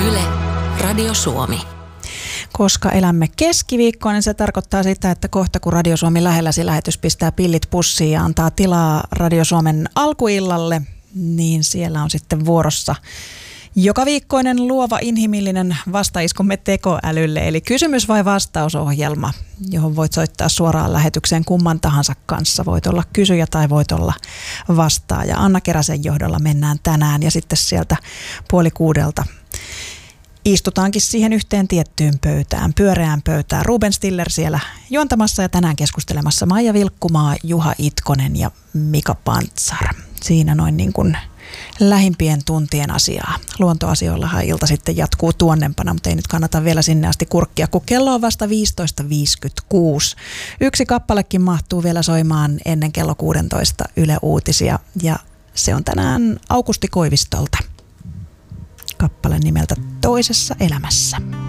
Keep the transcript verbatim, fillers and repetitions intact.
Yle, Radio Suomi. Koska elämme keskiviikkoon, niin se tarkoittaa sitä, että kohta kun Radio Suomi lähelläsi lähetys pistää pillit pussiin ja antaa tilaa Radio Suomen alkuillalle, niin siellä on sitten vuorossa joka viikkoinen luova inhimillinen vastaiskumme tekoälylle, eli kysymys vai vastausohjelma, johon voit soittaa suoraan lähetykseen kumman tahansa kanssa. Voit olla kysyjä tai voit olla vastaaja. Anna Keräsen johdolla mennään tänään ja sitten sieltä puoli kuudelta istutaankin siihen yhteen tiettyyn pöytään, pyöreään pöytään. Ruben Stiller siellä juontamassa ja tänään keskustelemassa Maija Vilkkumaa, Juha Itkonen ja Mika Pantsar. Siinä noin niin kuin lähimpien tuntien asiaa. Luontoasioillahan ilta sitten jatkuu tuonnempana, mutta ei nyt kannata vielä sinne asti kurkkia, kun kello on vasta viisitoista viisikymmentäkuusi. Yksi kappalekin mahtuu vielä soimaan ennen kello kuusitoista Yle Uutisia ja se on tänään Aukusti Koivistolta. Kappale nimeltä Toisessa elämässä.